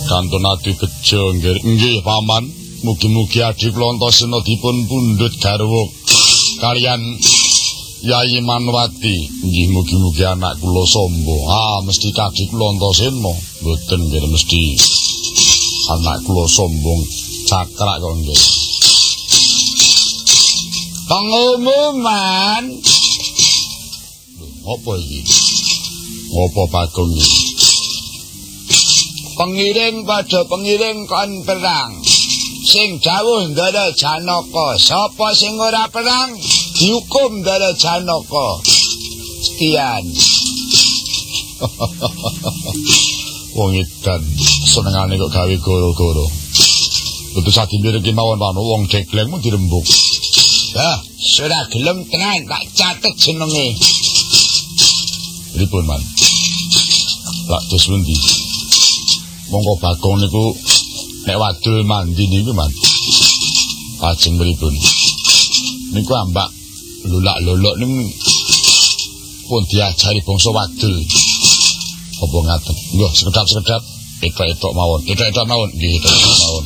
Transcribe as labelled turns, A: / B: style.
A: Kantun ati bejo nggih paman. Mugi-mugi Adi Plontasena dipun pundhut garwa kalian Yayi Manwati. Nggih mugi-mugi anak kula sombong. Mesti Adi Plontasena. Mboten nggih mesti anak kula sombong cakrak kok nggih. Pengumuman. Apa iki? Apa Bagong iki? Pengiring padha pengiring kon perang. Sing dawuh Ndara Janaka, sapa sing ora perang dihukum Ndara Janaka. Sekian. Wong edan senengane kok gawe goro-goro. Kudu sadimir iki mawon panu wong jeglengmu dirembuk. Sudah gelem tenan tak catet jenenge. Pripun, Man? Lak dos pundi? Monggo Bagong niku nek wadul mandi niku, Man. Lajeng pripun? Niku ambak lulak-luluk niku pun diajari bangsa wadul. Apa ngaten? Nggih, sekedap-sekedap etok-etok mawon. Etok-etok mawon. Nggih, etok-etok mawon.